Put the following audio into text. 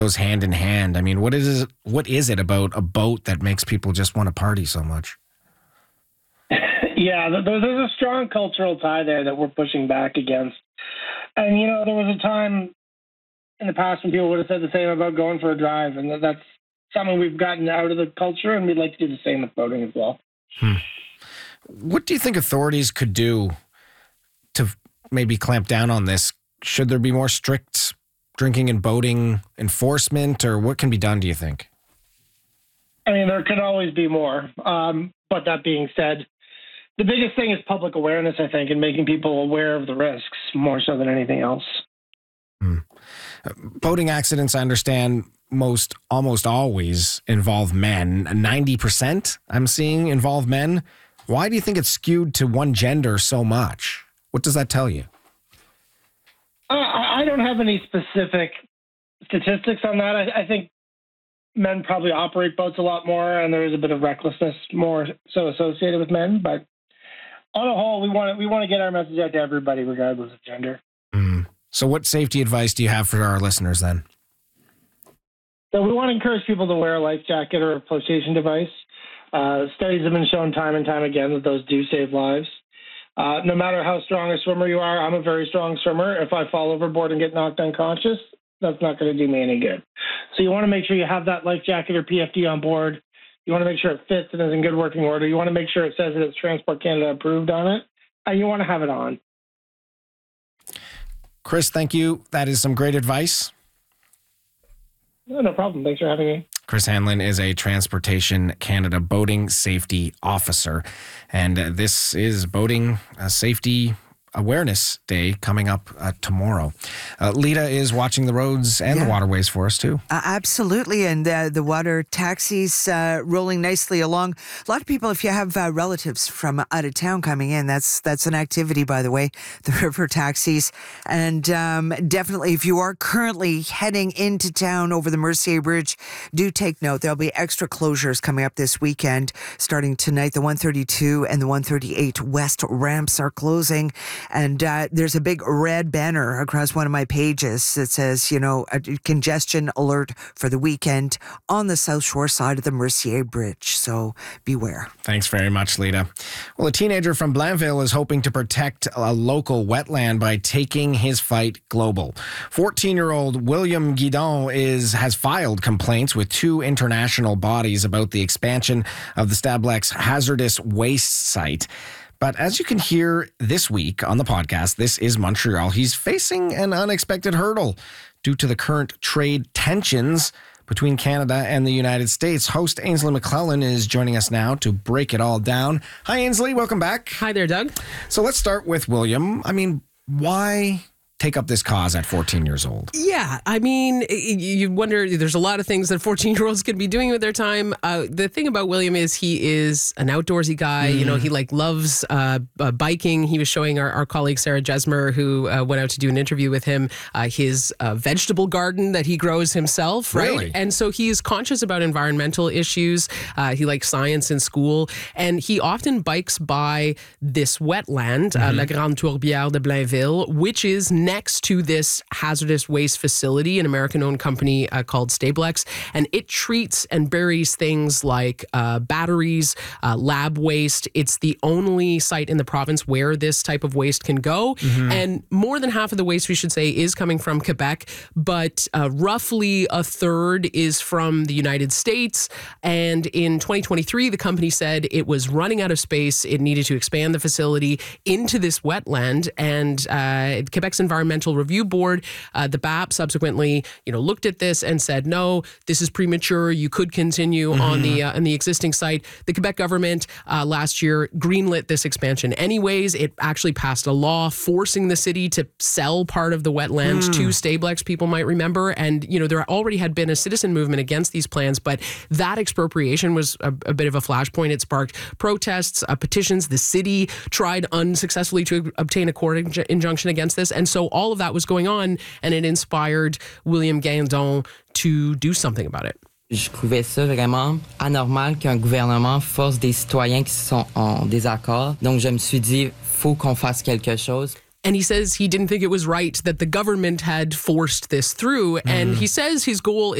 goes hand in hand. I mean, what is it about a boat that makes people just want to party so much? Yeah, there's a strong cultural tie there that we're pushing back against. And, there was a time in the past when people would have said the same about going for a drive, and that's something we've gotten out of the culture, and we'd like to do the same with boating as well. What do you think authorities could do to maybe clamp down on this? Should there be more strict drinking and boating enforcement, or what can be done, do you think? I mean, there could always be more. But that being said, the biggest thing is public awareness, I think, and making people aware of the risks more so than anything else. Boating accidents, I understand, almost always involve men. 90% I'm seeing involve men. Why do you think it's skewed to one gender so much? What does that tell you? I don't have any specific statistics on that. I think men probably operate boats a lot more, and there is a bit of recklessness more so associated with men. But on a whole, we want to get our message out to everybody, regardless of gender. So what safety advice do you have for our listeners then? So we want to encourage people to wear a life jacket or a flotation device. Studies have been shown time and time again that those do save lives. No matter how strong a swimmer you are, I'm a very strong swimmer. If I fall overboard and get knocked unconscious, that's not going to do me any good. So you want to make sure you have that life jacket or PFD on board. You want to make sure it fits and is in good working order. You want to make sure it says that it's Transport Canada approved on it. And you want to have it on. Chris, thank you. That is some great advice. No problem. Thanks for having me. Chris Hanlon is a Transportation Canada Boating Safety Officer. And this is Boating Safety Awareness Day coming up tomorrow. Lita is watching the roads and the waterways for us too. Absolutely. And the water taxis rolling nicely along. A lot of people, if you have relatives from out of town coming in, that's an activity, by the way, the river taxis. And definitely, if you are currently heading into town over the Mercier Bridge, do take note. There'll be extra closures coming up this weekend. Starting tonight, the 132 and the 138 West ramps are closing. And there's a big red banner across one of my pages that says, a congestion alert for the weekend on the South Shore side of the Mercier Bridge. So beware. Thanks very much, Lita. Well, a teenager from Blainville is hoping to protect a local wetland by taking his fight global. 14-year-old William Guidon has filed complaints with 2 international bodies about the expansion of the Stablex hazardous waste site. But as you can hear this week on the podcast, This is Montreal, he's facing an unexpected hurdle due to the current trade tensions between Canada and the United States. Host Ainsley McClellan is joining us now to break it all down. Hi, Ainsley. Welcome back. Hi there, Doug. So let's start with William. I mean, why take up this cause at 14 years old? Yeah, I mean, you wonder, there's a lot of things that 14-year-olds can be doing with their time. The thing about William is he is an outdoorsy guy. He loves biking. He was showing our colleague Sarah Jesmer, who went out to do an interview with him, his vegetable garden that he grows himself, right? Really? And so he is conscious about environmental issues. He likes science in school, and he often bikes by this wetland, La Grande Tourbière de Blainville, which is next to this hazardous waste facility, an American-owned company called Stablex, and it treats and buries things like batteries, lab waste. It's the only site in the province where this type of waste can go, and more than half of the waste, we should say, is coming from Quebec, but roughly a third is from the United States, and in 2023, the company said it was running out of space. It needed to expand the facility into this wetland, and Quebec's Environmental Review Board, the BAP, subsequently, looked at this and said, no, this is premature. You could continue on the existing site. The Quebec government last year greenlit this expansion anyways. It actually passed a law forcing the city to sell part of the wetland to Stablex, people might remember. And, there already had been a citizen movement against these plans, but that expropriation was a bit of a flashpoint. It sparked protests, petitions. The city tried unsuccessfully to obtain a court injunction against this. And so all of that was going on, and it inspired William Guindon to do something about it. Je trouvais ça vraiment anormal qu'un gouvernement force des citoyens qui sont en désaccord. Donc, je me suis dit, faut qu'on fasse quelque chose. And he says he didn't think it was right that the government had forced this through. And he says his goal